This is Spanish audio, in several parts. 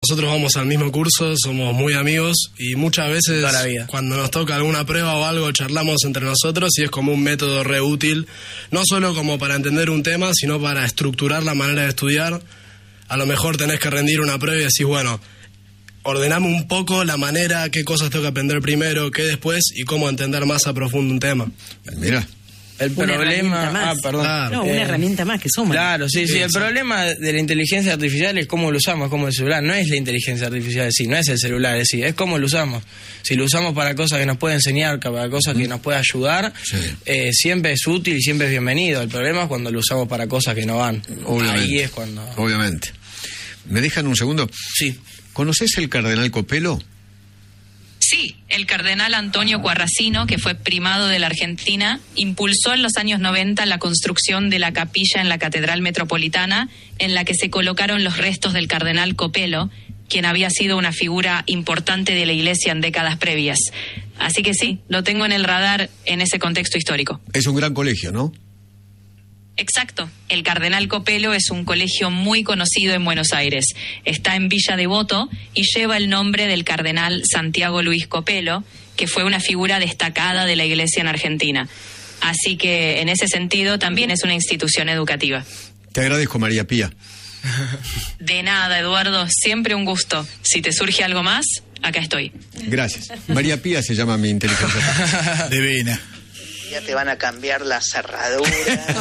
nosotros vamos al mismo curso, somos muy amigos y muchas veces cuando nos toca alguna prueba o algo charlamos entre nosotros y es como un método re útil, no solo como para entender un tema, sino para estructurar la manera de estudiar. A lo mejor tenés que rendir una prueba y decís, bueno, ordenamos un poco la manera, qué cosas tengo que aprender primero, qué después y cómo entender más a profundo un tema. Mira. El problema... perdón. Claro. Una herramienta más que suma. Claro, sí. El problema de la inteligencia artificial es cómo lo usamos, es como el celular. No es la inteligencia artificial en sí, no es el celular en sí, es cómo lo usamos. Si lo usamos para cosas que nos puede enseñar, para cosas que nos puede ayudar, siempre es útil y siempre es bienvenido. El problema es cuando lo usamos para cosas que no van. Obviamente. Ahí es cuando... Obviamente. ¿Me dejan un segundo? Sí. ¿Conoces el cardenal Copelo? Sí, el cardenal Antonio Cuarracino, que fue primado de la Argentina, impulsó en los años 90 la construcción de la capilla en la Catedral Metropolitana, en la que se colocaron los restos del cardenal Copelo, quien había sido una figura importante de la Iglesia en décadas previas. Así que sí, lo tengo en el radar en ese contexto histórico. Es un gran colegio, ¿no? Exacto. El Cardenal Copelo es un colegio muy conocido en Buenos Aires. Está en Villa Devoto y lleva el nombre del cardenal Santiago Luis Copelo, que fue una figura destacada de la Iglesia en Argentina. Así que, en ese sentido, también es una institución educativa. Te agradezco, María Pía. De nada, Eduardo. Siempre un gusto. Si te surge algo más, acá estoy. Gracias. María Pía se llama mi inteligencia. Divina. Ya te van a cambiar la cerradura.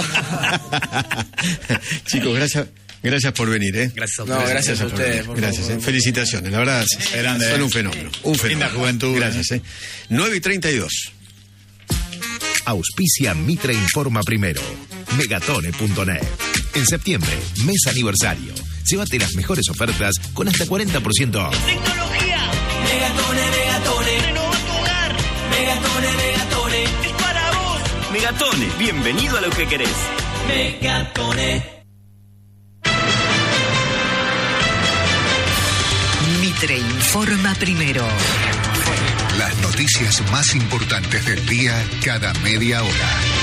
Chicos, gracias por venir, ¿eh? Gracias a ustedes. No, gracias a ustedes. Gracias, Felicitaciones, la verdad. Son un fenómeno. Linda juventud. Gracias, 9:32. Auspicia Mitre Informa Primero. Megatone.net. En septiembre, mes aniversario. Llévate las mejores ofertas con hasta 40% off. ¡Tecnología! Megatone. Renova tu hogar. Megatone. Es para vos. Megatone, bienvenido a lo que querés. Megatone. Mitre Informa Primero. Las noticias más importantes del día cada media hora.